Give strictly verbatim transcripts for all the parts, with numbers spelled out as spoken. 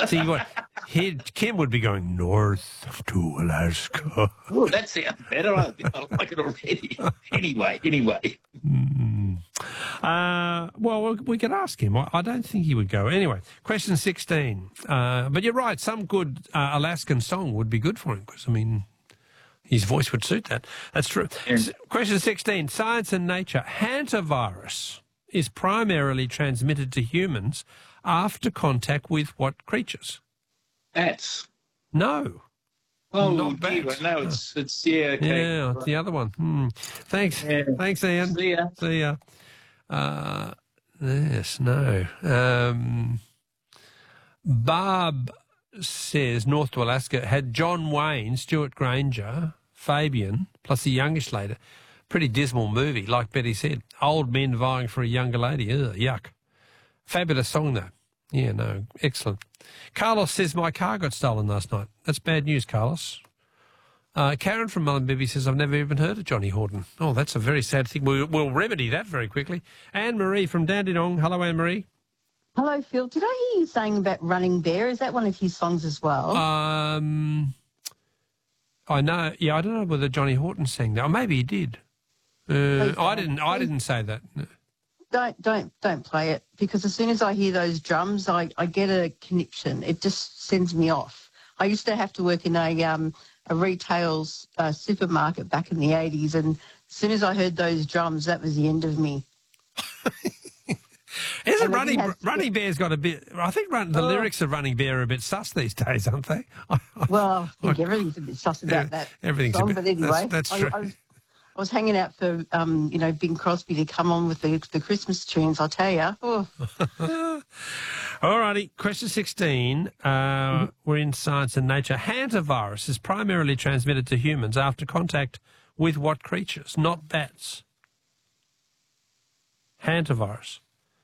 See what he, Kim would be going north to Alaska. Oh, that sounds better. I, I like it already. Anyway, anyway. Mm. Uh, well, we could ask him. I don't think he would go. Anyway, question sixteen. Uh, but you're right. Some good uh, Alaskan song would be good for him because, I mean, his voice would suit that. That's true. Yeah. Question sixteen. Science and nature. Hantavirus is primarily transmitted to humans after contact with what creatures? Bats. No. Oh, not bats. No, it's, it's, yeah, okay. Yeah, it's the other one. Hmm. Thanks. Yeah. Thanks, Ian. See ya. See ya. Uh, yes, no. Um, Barb says North to Alaska had John Wayne, Stuart Granger, Fabian, plus a youngish lady. Pretty dismal movie, like Betty said. Old men vying for a younger lady. Ugh, yuck. Fabulous song, though. Yeah, no, excellent. Carlos says, my car got stolen last night. That's bad news, Carlos. Uh, Karen from Mullumbimby says, I've never even heard of Johnny Horton. Oh, that's a very sad thing. We'll, we'll remedy that very quickly. Anne-Marie from Dandenong. Hello, Anne-Marie. Hello, Phil. Did I hear you saying about Running Bear? Is that one of his songs as well? Um, I know. Yeah, I don't know whether Johnny Horton sang that. Or maybe he did. Uh, I didn't. I didn't say that. No. Don't don't don't play it, because as soon as I hear those drums, I, I get a connection. It just sends me off. I used to have to work in a um a retail uh, supermarket back in the eighties, and as soon as I heard those drums, that was the end of me. Isn't Running Running Bear's got a bit? I think run, the oh. lyrics of Running Bear are a bit sus these days, aren't they? Well, I think everything's a bit sus about that everything's song, a bit, but anyway, that's, that's true. I, I, was, I was hanging out for um, you know, Bing Crosby to come on with the the Christmas tunes. I'll tell you. Oh. All righty, question sixteen. Uh, mm-hmm. We're in science and nature. Hantavirus is primarily transmitted to humans after contact with what creatures? Not bats. Hantavirus.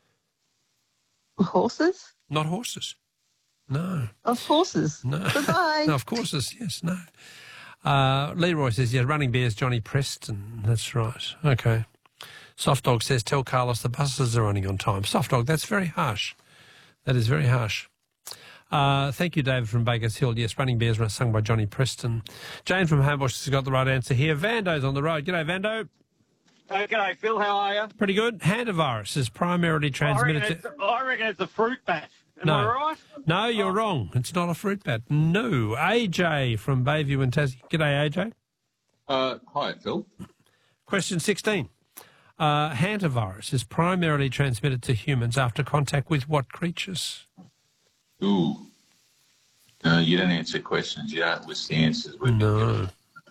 Horses? Not horses. No. Of horses. No. Goodbye. No, of horses, yes, no. Uh, Leroy says, yeah, Running Bear's Johnny Preston. That's right. Okay. Soft Dog says, tell Carlos the buses are running on time. Soft Dog, that's very harsh. That is very harsh. Uh, thank you, David from Bakers Hill. Yes, Running Bears were sung by Johnny Preston. Jane from Homebush has got the right answer here. Vando's on the road. G'day, Vando. Oh, g'day, Phil. How are you? Pretty good. Hantavirus is primarily transmitted I reckon, to... it's, I reckon it's a fruit bat. Am no. I right? No, you're oh. wrong. It's not a fruit bat. No. A J from Bayview and Tassie. G'day, A J. Uh, hi, Phil. Question sixteen. Uh, hantavirus is primarily transmitted to humans after contact with what creatures? Ooh. No, you don't answer questions. You don't list the answers. We've no.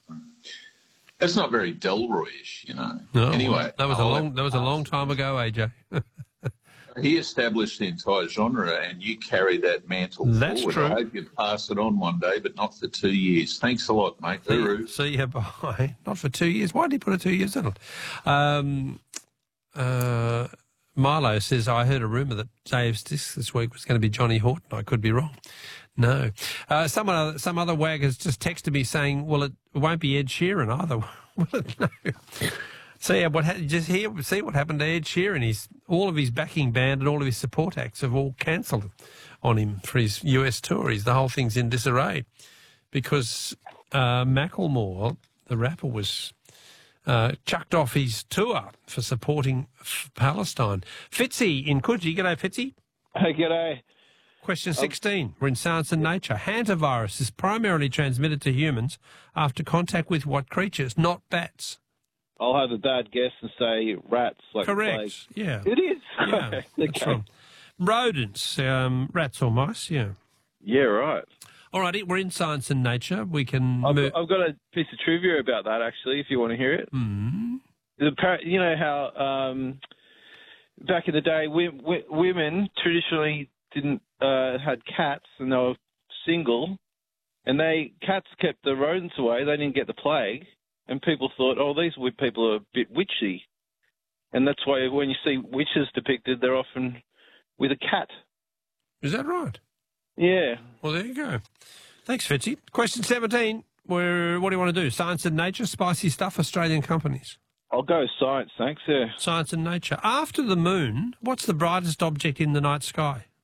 That's not very Delroy-ish, you know. No, anyway, that was I'll a long that was a long time ago, A J. He established the entire genre, and you carry that mantle That's forward. true. I hope you pass it on one day, but not for two years. Thanks a lot, mate. See, see you, bye. Not for two years. Why did he put a two years in it? Um, uh, Milo says, I heard a rumour that Dave's disc this week was going to be Johnny Horton. I could be wrong. No. Uh, someone, some other wag has just texted me saying, well, it won't be Ed Sheeran either. Will it? No. See what ha- just hear, see what happened to Ed Sheeran. He's, all of his backing band and all of his support acts have all cancelled on him for his U S tour. He's, the whole thing's in disarray because uh, Macklemore, the rapper, was uh, chucked off his tour for supporting f- Palestine. Fitzy in Coogee. G'day, Fitzy. Hey, g'day. Question sixteen. We're in science and nature. Hantavirus is primarily transmitted to humans after contact with what creatures? Not bats. I'll have a bad guess and say rats. Like Correct. Yeah. It is. Yeah, okay. that's right. Rodents, um, rats or mice. Yeah. Yeah. Right. All righty. We're in science and nature. We can. I've, move... I've got a piece of trivia about that actually. If you want to hear it. Mm-hmm. The par- you know how um, back in the day, we, we, women traditionally didn't uh, had cats and they were single, and they cats kept the rodents away. They didn't get the plague. And people thought, oh, these people are a bit witchy. And that's why when you see witches depicted, they're often with a cat. Is that right? Yeah. Well, there you go. Thanks, Fitzy. Question seventeen. Where, what do you want to do? Science and nature, spicy stuff, Australian companies? I'll go science, thanks, yeah. Science and nature. After the moon, what's the brightest object in the night sky?